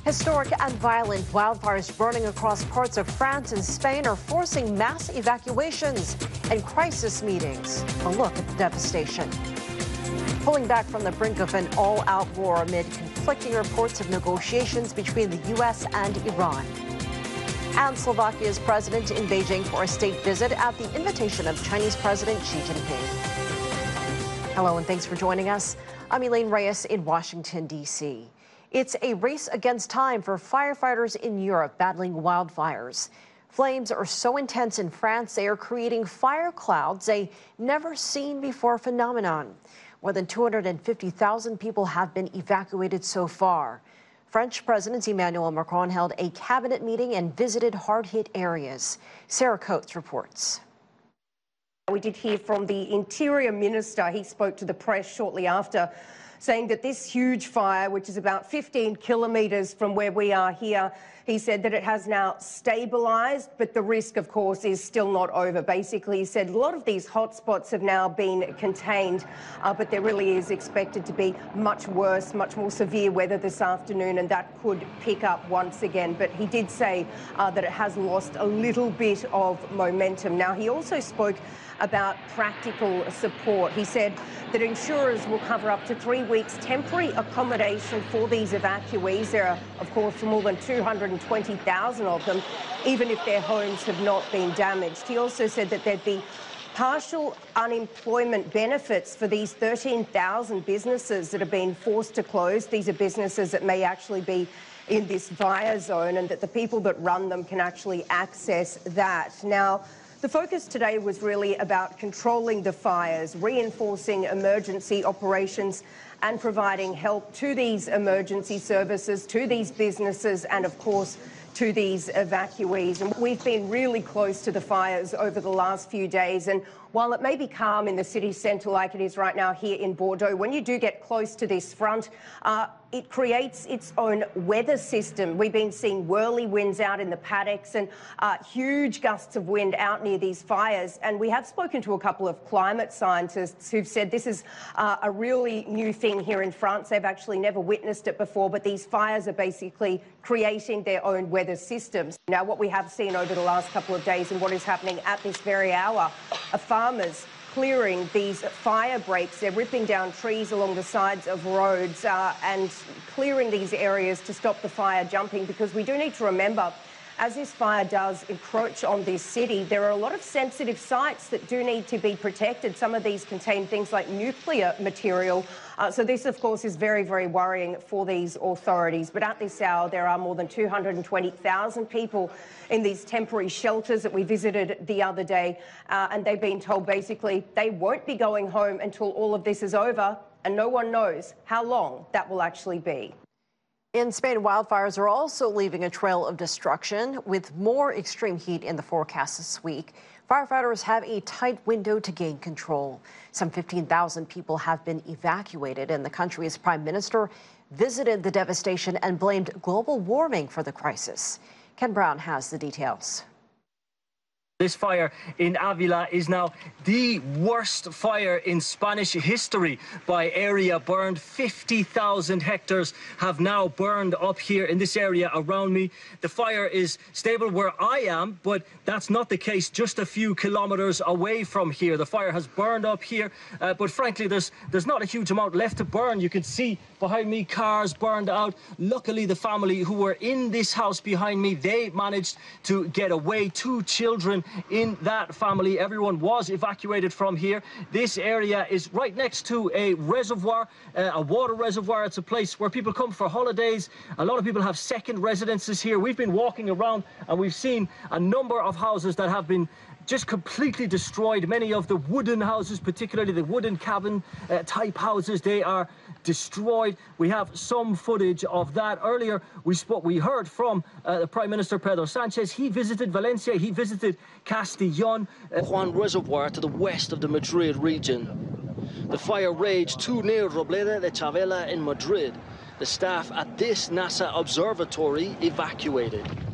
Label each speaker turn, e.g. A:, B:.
A: Historic and violent wildfires burning across parts of France and Spain are forcing mass evacuations and crisis meetings. A look at the devastation. Pulling back from the brink of an all-out war amid conflicting reports of negotiations between the U.S. and Iran. And Slovakia's president in Beijing for a state visit at the invitation of Chinese President Xi Jinping. Hello and thanks for joining us. I'm Elaine Reyes in Washington, D.C. It's a race against time for firefighters in Europe battling wildfires. Flames are so intense in France, they are creating fire clouds, a never-seen-before phenomenon. More than 250,000 people have been evacuated so far. French President Emmanuel Macron held a cabinet meeting and visited hard-hit areas. Sarah Coates reports.
B: We did hear from the Interior Minister. He spoke to the press shortly after, saying that this huge fire, which is about 15 kilometres from where we are here, he said that it has now stabilised, but the risk, of course, is still not over. Basically, he said a lot of these hotspots have now been contained, but there really is expected to be much worse, much more severe weather this afternoon, and that could pick up once again. But he did say that it has lost a little bit of momentum. Now, he also spoke about practical support. He said that insurers will cover up to 3 weeks temporary accommodation for these evacuees. There are, of course, more than 220,000 of them, even if their homes have not been damaged. He also said that there'd be partial unemployment benefits for these 13,000 businesses that have been forced to close. These are businesses that may actually be in this fire zone, and that the people that run them can actually access that. Now, the focus today was really about controlling the fires, reinforcing emergency operations and providing help to these emergency services, to these businesses and, of course, to these evacuees. And we've been really close to the fires over the last few days, and while it may be calm in the city centre like it is right now here in Bordeaux, when you do get close to this front, it creates its own weather system. We've been seeing whirly winds out in the paddocks and huge gusts of wind out near these fires. And we have spoken to a couple of climate scientists who've said this is a really new thing here in France. They've actually never witnessed it before, but these fires are basically creating their own weather systems. Now, what we have seen over the last couple of days and what is happening at this very hour are farmers clearing these fire breaks. They're ripping down trees along the sides of roads and clearing these areas to stop the fire jumping, because we do need to remember, as this fire does encroach on this city, there are a lot of sensitive sites that do need to be protected. Some of these contain things like nuclear material. So this, of course, is very, very worrying for these authorities. But at this hour, there are more than 220,000 people in these temporary shelters that we visited the other day. And they've been told basically they won't be going home until all of this is over. And no one knows how long that will actually be.
A: In Spain, wildfires are also leaving a trail of destruction, with more extreme heat in the forecast this week. Firefighters have a tight window to gain control. Some 15,000 people have been evacuated, and the country's prime minister visited the devastation and blamed global warming for the crisis. Ken Brown has the details.
C: This fire in Avila is now the worst fire in Spanish history by area burned. 50,000 hectares have now burned up here in this area around me. The fire is stable where I am, but that's not the case just a few kilometers away from here. The fire has burned up here, but frankly, there's not a huge amount left to burn. You can see behind me cars burned out. Luckily, the family who were in this house behind me, they managed to get away. 2 children in that family. Everyone was evacuated from here. This area is right next to a reservoir, a water reservoir. It's a place where people come for holidays. A lot of people have second residences here. We've been walking around and we've seen a number of houses that have been just completely destroyed. Many of the wooden houses, particularly the wooden cabin type houses, they are destroyed. We have some footage of that. Earlier, we heard from the Prime Minister Pedro Sanchez. He visited Valencia. He visited Castellón. Juan Reservoir to the west of the Madrid region. The fire raged too near Robleda de Chavela in Madrid. The staff at this NASA observatory evacuated.